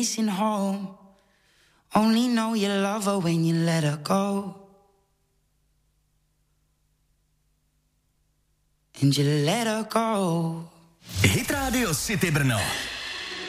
missing home. Only know you love her when you let her go. And you let her go. Hit Radio City Brno.